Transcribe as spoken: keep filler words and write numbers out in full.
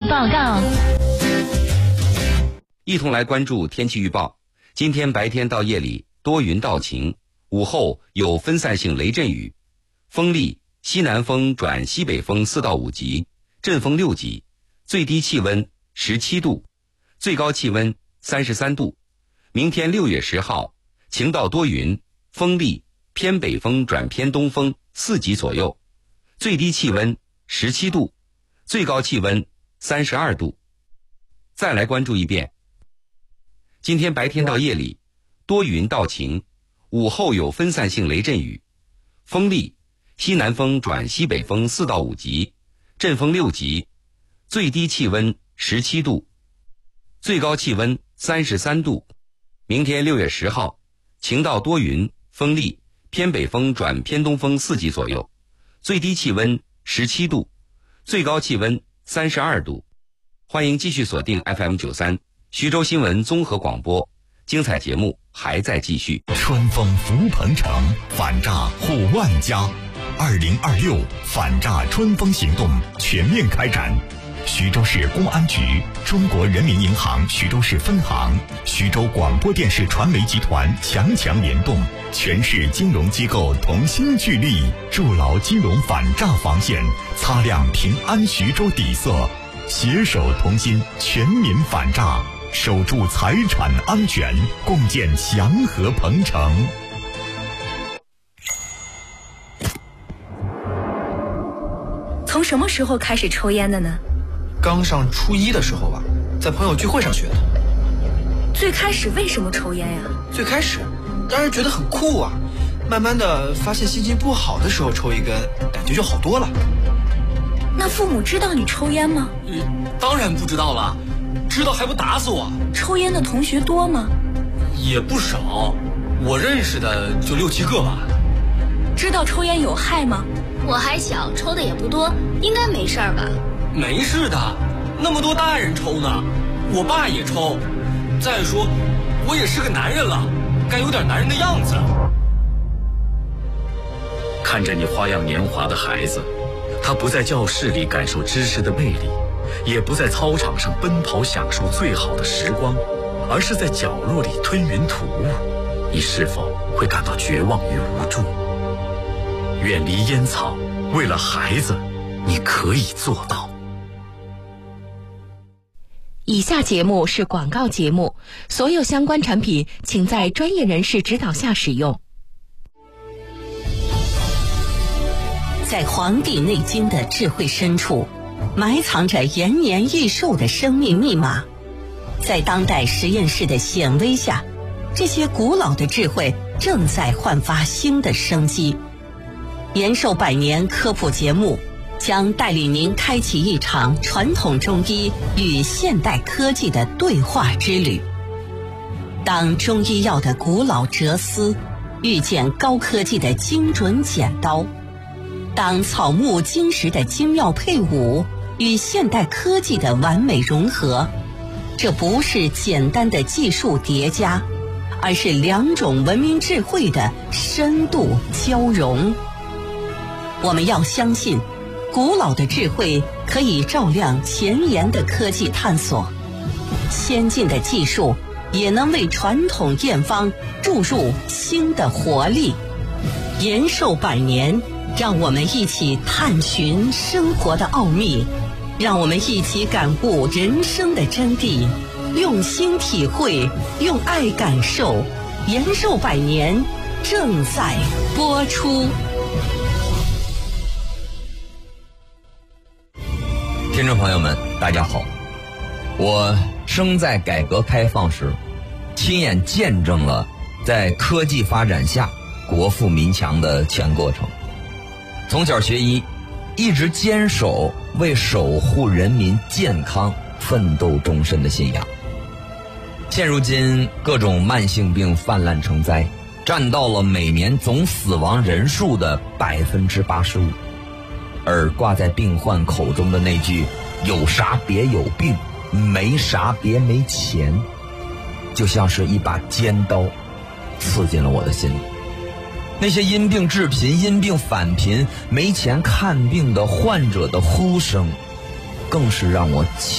报告。 一同来关注天气预报。今天白天到夜里多云到晴，午后有分散性雷阵雨，风力西南风转西北风四到五级，阵风六级，最低气温十七度，最高气温三十三度。明天六月十号，晴到多云，风力偏北风转偏东风四级左右，最低气温十七度，最高气温三十二度。再来关注一遍。今天白天到夜里多云到晴，午后有分散性雷阵雨，风力西南风转西北风四到五级，阵风六级，最低气温十七度，最高气温三十三度。明天六月十号，晴到多云，风力偏北风转偏东风四级左右，最低气温十七度，最高气温三十二度。欢迎继续锁定 F M 九三。徐州新闻综合广播，精彩节目还在继续。 春风福鹏城，反诈护万家。二零二六反诈春风行动全面开展。徐州市公安局、中国人民银行徐州市分行、徐州广播电视传媒集团强强联动，全市金融机构同心聚力，筑牢金融反诈防线，擦亮平安徐州底色，携手同心，全民反诈，守住财产安全，共建祥和鹏城。 从什么时候开始抽烟的呢？ 刚上初一的时候吧，在朋友聚会上学的。 最开始为什么抽烟呀？ 最开始当然觉得很酷啊，慢慢的发现心情不好的时候抽一根，感觉就好多了。 那父母知道你抽烟吗？ 嗯，当然不知道了，知道还不打死我。 抽烟的同学多吗？ 也不少，我认识的就六七个吧。 知道抽烟有害吗？ 我还小，抽的也不多，应该没事儿吧？ 没事的，那么多大人抽呢，我爸也抽。再说，我也是个男人了，该有点男人的样子。 看着你花样年华的孩子，他不在教室里感受知识的魅力，也不在操场上奔跑享受最好的时光，而是在角落里吞云吐雾，你是否会感到绝望与无助？远离烟草，为了孩子，你可以做到。 以下节目是广告节目，所有相关产品请在专业人士指导下使用。 在《黄帝内经》的智慧深处，埋藏着延年益寿的生命密码。在当代实验室的显微下，这些古老的智慧正在焕发新的生机。延寿百年科普节目将带领您开启一场传统中医与现代科技的对话之旅。当中医药的古老哲思遇见高科技的精准剪刀，当草木金石的精妙配伍与现代科技的完美融合，这不是简单的技术叠加，而是两种文明智慧的深度交融。我们要相信，古老的智慧可以照亮前沿的科技探索，先进的技术也能为传统验方注入新的活力。延寿百年，让我们一起探寻生活的奥秘，让我们一起感悟人生的真谛，用心体会，用爱感受。延寿百年正在播出。 听众朋友们，大家好，我生在改革开放时，亲眼见证了在科技发展下国富民强的全过程。从小学医，一直坚守为守护人民健康奋斗终身的信仰。现如今各种慢性病泛滥成灾，占到了每年总死亡人数的百分之八十五。而挂在病患口中的那句“有啥别有病，没啥别没钱”，就像是一把尖刀，刺进了我的心里。那些因病致贫、因病返贫、没钱看病的患者的呼声，更是让我